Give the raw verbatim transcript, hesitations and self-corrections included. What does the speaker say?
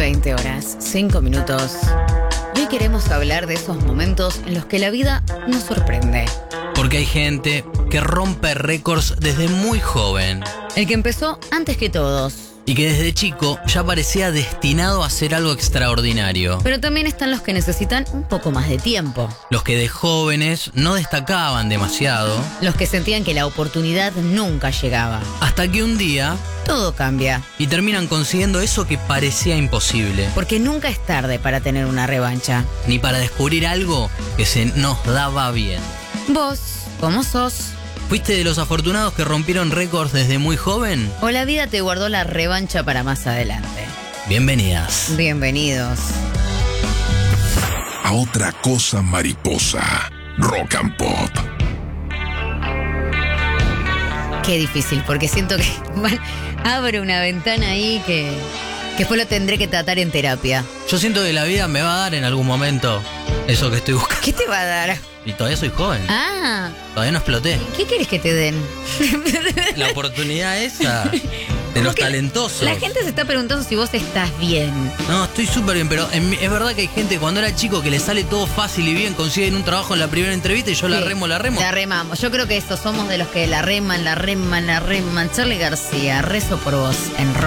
veinte horas, cinco minutos. Hoy queremos hablar de esos momentos en los que la vida nos sorprende. Porque hay gente que rompe récords desde muy joven. El que empezó antes que todos. Y que desde chico ya parecía destinado a hacer algo extraordinario. Pero también están los que necesitan un poco más de tiempo. Los que de jóvenes no destacaban demasiado. Los que sentían que la oportunidad nunca llegaba. Hasta que un día todo cambia. Y terminan consiguiendo eso que parecía imposible. Porque nunca es tarde para tener una revancha. Ni para descubrir algo que se nos daba bien. Vos, ¿cómo sos? ¿Fuiste de los afortunados que rompieron récords desde muy joven? ¿O la vida te guardó la revancha para más adelante? Bienvenidas. Bienvenidos. A otra cosa mariposa. Rock and Pop. Qué difícil, porque siento que bueno, abre una ventana ahí que, que después lo tendré que tratar en terapia. Yo siento que la vida me va a dar en algún momento eso que estoy buscando. ¿Qué te va a dar? Y todavía soy joven. Ah. Todavía no exploté. ¿Qué querés que te den? La oportunidad esa de los talentosos. La gente se está preguntando si vos estás bien. No, estoy súper bien, pero en, es verdad que hay gente cuando era chico que le sale todo fácil y bien, consiguen un trabajo en la primera entrevista y yo sí, la remo, la remo. La remamos. Yo creo que estos somos de los que la reman, la reman, la reman. Charly García, rezo por vos en Rock.